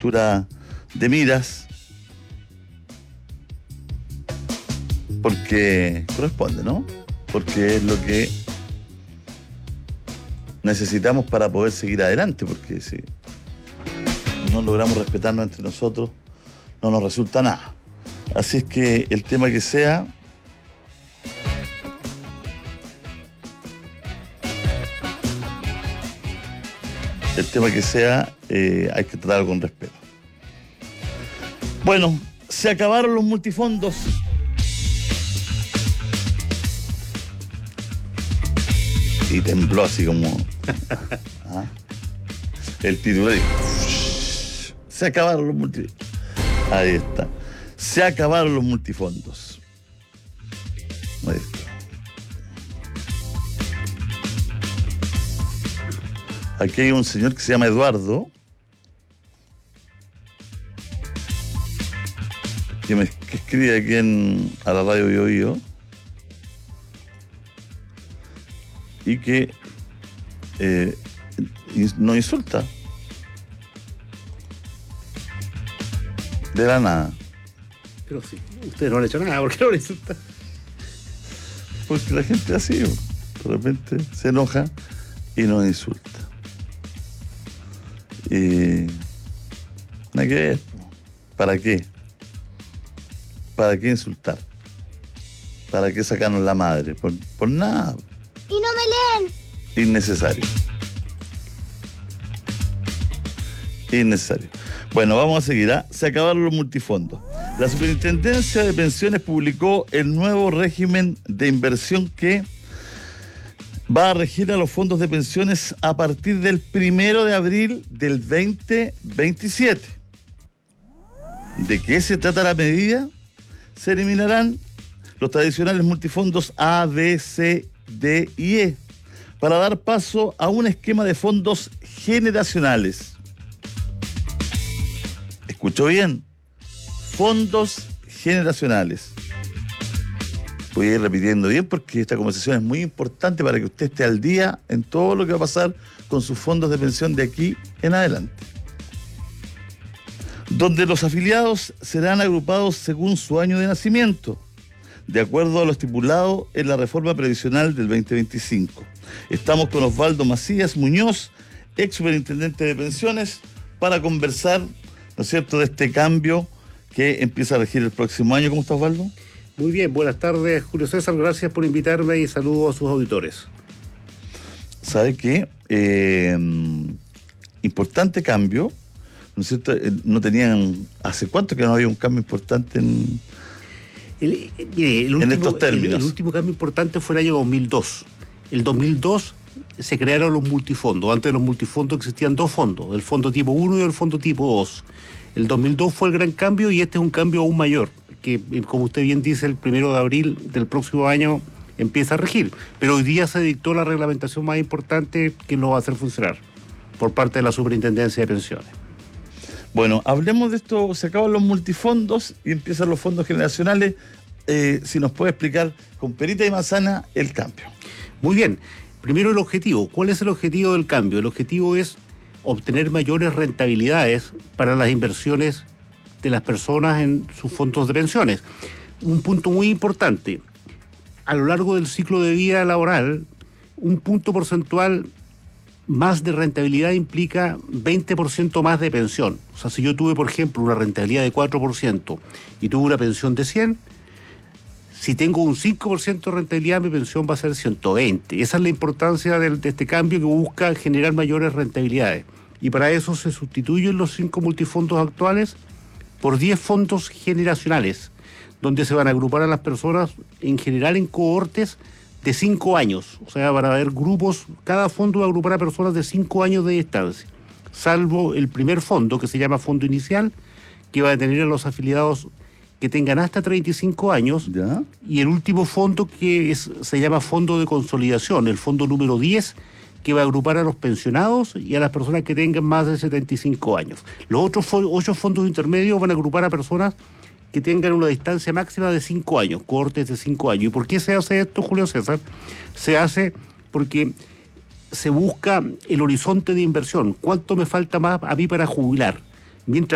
altura de miras, porque corresponde, ¿no? Porque es lo que necesitamos para poder seguir adelante, porque si no logramos respetarnos entre nosotros, no nos resulta nada. Así es que el tema que sea, hay que tratarlo con respeto. Bueno, se acabaron los multifondos. Y tembló así como el titular. Se acabaron los multifondos. Ahí está. Se acabaron los multifondos. Ahí está. Aquí hay un señor que se llama Eduardo, que escribe aquí a la radio Bio Bio, y que nos insulta de la nada. Pero sí, usted no le ha hecho nada, ¿por qué no le insulta? Porque la gente así, de repente se enoja y nos insulta. Y nada que ver. ¿Para qué? ¿Para qué insultar? ¿Para qué sacarnos la madre? Por nada. Y no me leen. Innecesario. Bueno, vamos a seguir. Se acabaron los multifondos. La Superintendencia de Pensiones publicó el nuevo régimen de inversión que va a regir a los fondos de pensiones a partir del 1 de abril del 2027. ¿De qué se trata la medida? Se eliminarán los tradicionales multifondos A, B, C, D y E para dar paso a un esquema de fondos generacionales. ¿Escuchó bien? Fondos generacionales. Voy a ir repitiendo bien porque esta conversación es muy importante para que usted esté al día en todo lo que va a pasar con sus fondos de pensión de aquí en adelante. Donde los afiliados serán agrupados según su año de nacimiento, de acuerdo a lo estipulado en la reforma previsional del 2025. Estamos con Osvaldo Macías Muñoz, ex superintendente de pensiones, para conversar, ¿no es cierto?, de este cambio que empieza a regir el próximo año. ¿Cómo está, Osvaldo? Muy bien, buenas tardes, Julio César, gracias por invitarme y saludos a sus auditores. ¿Sabe qué? Importante cambio, ¿no es cierto? No tenían, ¿hace cuánto que no había un cambio importante en estos términos? El último cambio importante fue el año 2002. El 2002 se crearon los multifondos. Antes de los multifondos existían dos fondos, el fondo tipo 1 y el fondo tipo 2. El 2002 fue el gran cambio y este es un cambio aún mayor, que como usted bien dice, el 1 de abril del próximo año empieza a regir. Pero hoy día se dictó la reglamentación más importante que lo va a hacer funcionar por parte de la Superintendencia de Pensiones. Bueno, hablemos de esto. Se acaban los multifondos y empiezan los fondos generacionales. Si nos puede explicar con perita y manzana el cambio. Muy bien. Primero el objetivo. ¿Cuál es el objetivo del cambio? El objetivo es obtener mayores rentabilidades para las inversiones de las personas en sus fondos de pensiones. Un punto muy importante. A lo largo del ciclo de vida laboral, un punto porcentual más de rentabilidad implica 20% más de pensión. O sea, si yo tuve, por ejemplo, una rentabilidad de 4% y tuve una pensión de 100, si tengo un 5% de rentabilidad, mi pensión va a ser 120. Esa es la importancia de este cambio que busca generar mayores rentabilidades. Y para eso se sustituyen los 5 multifondos actuales por 10 fondos generacionales, donde se van a agrupar a las personas en general en cohortes de 5 años. O sea, van a haber grupos, cada fondo va a agrupar a personas de 5 años de distancia, salvo el primer fondo, que se llama fondo inicial, que va a tener a los afiliados que tengan hasta 35 años, ¿ya? Y el último fondo se llama fondo de consolidación, el fondo número 10, que va a agrupar a los pensionados y a las personas que tengan más de 75 años. Los otros 8 fondos intermedios van a agrupar a personas que tengan una distancia máxima de 5 años, cohortes de 5 años. ¿Y por qué se hace esto, Julio César? Se hace porque se busca el horizonte de inversión. ¿Cuánto me falta más a mí para jubilar? Mientras